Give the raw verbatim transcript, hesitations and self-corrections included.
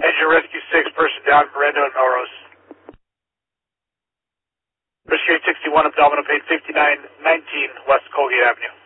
Engine Rescue six, person down, Miranda and Melrose. Rescue eight sixty-one, abdominal pain fifty-nine nineteen, West Colgate Avenue.